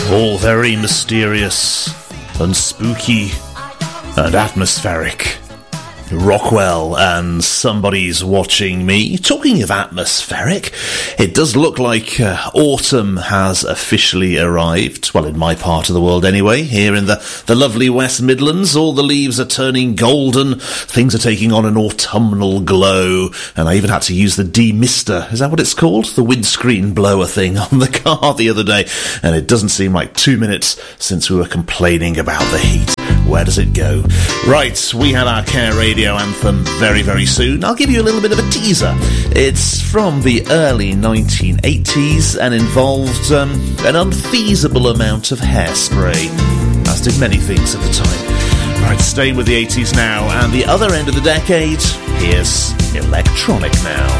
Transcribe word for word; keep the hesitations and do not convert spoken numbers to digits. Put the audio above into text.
All very mysterious and spooky and atmospheric. Rockwell and Somebody's Watching Me. Talking of atmospheric, it does look like uh, autumn has officially arrived. Well, in my part of the world anyway. Here in the, the lovely West Midlands, all the leaves are turning golden. Things are taking on an autumnal glow. And I even had to use the demister. Is that what it's called? The windscreen blower thing on the car the other day. And it doesn't seem like two minutes since we were complaining about the heat. Where does it go? Right, we have our Care Radio anthem very, very soon. I'll give you a little bit of a teaser. It's from the early nineteen eighties and involved um, an unfeasible amount of hairspray, as did many things at the time. Right, staying with the eighties now, and the other end of the decade, here's electronic now.